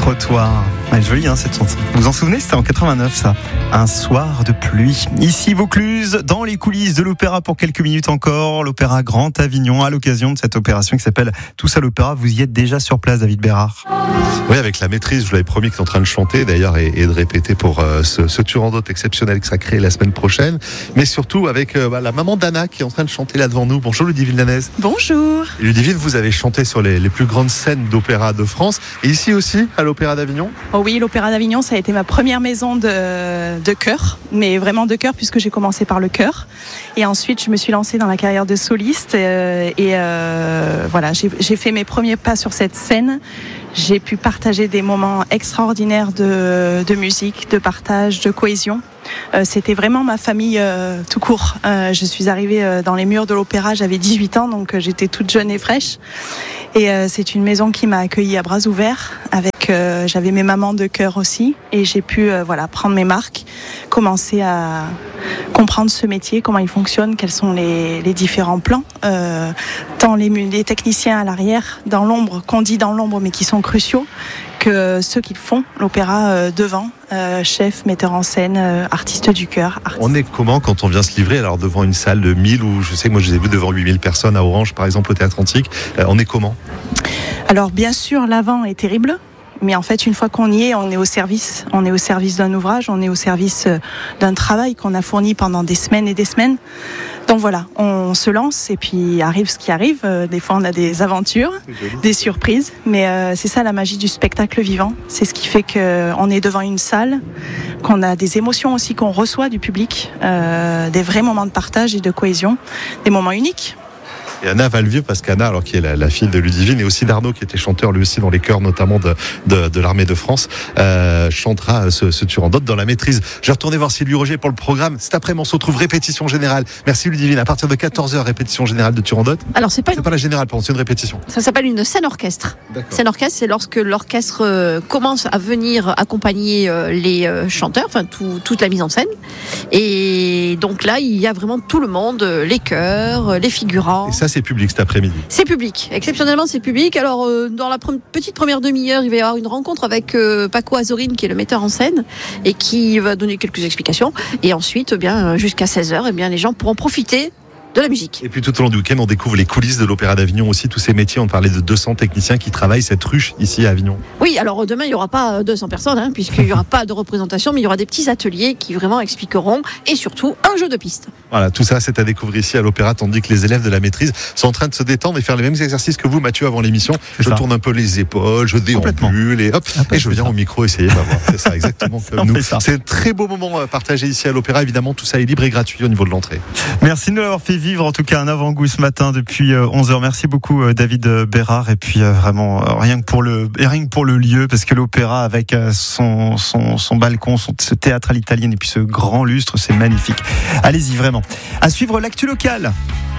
trottoir. Elle est jolie cette chanson. Vous vous en souvenez, c'était en 89 ça. Un soir de pluie. Ici Vaucluse, dans les coulisses de l'opéra pour quelques minutes encore. L'opéra Grand Avignon à l'occasion de cette opération qui s'appelle Tous à l'opéra. Vous y êtes déjà sur place, David Bérard? Oui, avec la maîtrise, je vous l'avais promis, qui est en train de chanter d'ailleurs et de répéter pour ce Turandot exceptionnel que ça crée la semaine prochaine. Mais surtout avec la maman d'Anna qui est en train de chanter là devant nous. Bonjour Ludivine Lanaise. Bonjour. Ludivine, vous avez chanté sur les plus grandes scènes d'opéra de France et ici aussi à l'Opéra d'Avignon. Oh oui, l'Opéra d'Avignon, ça a été ma première maison de chœur, mais vraiment de chœur puisque j'ai commencé par le chœur et ensuite je me suis lancée dans la carrière de soliste voilà, j'ai fait mes premiers pas sur cette scène. J'ai pu partager des moments extraordinaires de musique, de partage, de cohésion. C'était vraiment ma famille tout court. Je suis arrivée dans les murs de l'opéra, j'avais 18 ans, donc j'étais toute jeune et fraîche. Et c'est une maison qui m'a accueillie à bras ouverts. J'avais mes mamans de chœur aussi, et j'ai pu prendre mes marques, commencer à comprendre ce métier, comment il fonctionne, quels sont les différents plans, tant les techniciens à l'arrière, dans l'ombre, qu'on dit dans l'ombre, mais qui sont cruciaux, que ceux qui font l'opéra devant, chef, metteur en scène, artiste du chœur. On est comment quand on vient se livrer alors devant une salle de 1000 ou je sais que moi je les ai vus devant 8000 personnes à Orange par exemple au Théâtre Antique, on est comment? Alors bien sûr l'avant est terrible. Mais en fait, une fois qu'on y est, on est au service. On est au service d'un ouvrage, on est au service d'un travail qu'on a fourni pendant des semaines et des semaines. Donc voilà, on se lance et puis arrive ce qui arrive. Des fois, on a des aventures, des surprises. Mais c'est ça la magie du spectacle vivant. C'est ce qui fait qu'on est devant une salle, qu'on a des émotions aussi qu'on reçoit du public, des vrais moments de partage et de cohésion, des moments uniques. Et Anna va le vivre parce qu'Anna, alors qui est la fille de Ludivine et aussi d'Arnaud qui était chanteur lui aussi dans les chœurs notamment de l'armée de France, chantera ce Turandot dans la maîtrise. Je vais retourner voir Sylvie Roger pour le programme. Cet après-midi on se retrouve répétition générale. Merci Ludivine, à partir de 14h répétition générale de Turandot. Alors c'est pas la générale, pardon, c'est une répétition. Ça s'appelle une scène orchestre. D'accord. Scène orchestre, c'est lorsque l'orchestre commence à venir accompagner les chanteurs, enfin toute la mise en scène. Et donc là, il y a vraiment tout le monde, les chœurs, les figurants. Et ça, c'est public cet après-midi. C'est public. Exceptionnellement, c'est public. Alors, dans la petite première demi-heure, il va y avoir une rencontre avec Paco Azorine, qui est le metteur en scène, et qui va donner quelques explications. Et ensuite, jusqu'à 16h, les gens pourront profiter de la musique. Et puis tout au long du week-end, on découvre les coulisses de l'Opéra d'Avignon aussi, tous ces métiers. On parlait de 200 techniciens qui travaillent cette ruche ici à Avignon. Oui, alors demain, il n'y aura pas 200 personnes, puisqu'il n'y aura pas de représentation, mais il y aura des petits ateliers qui vraiment expliqueront, et surtout un jeu de piste. Voilà, tout ça, c'est à découvrir ici à l'Opéra, tandis que les élèves de la maîtrise sont en train de se détendre et faire les mêmes exercices que vous, Mathieu, avant l'émission. Je tourne un peu les épaules, je déambule et hop, et je viens au micro essayer de voir. C'est ça, exactement comme nous. C'est un très beau moment partagé ici à l'Opéra. Évidemment, tout ça est libre et gratuit au niveau de l'entrée. Merci de nous avoir fait vivre, en tout cas, un avant-goût ce matin depuis 11h. Merci beaucoup, David Bérard. Et puis, vraiment, rien que pour le lieu, parce que l'Opéra, avec son balcon, ce théâtre à l'italienne et puis ce grand lustre, c'est magnifique. Allez-y, vraiment. À suivre l'actu locale.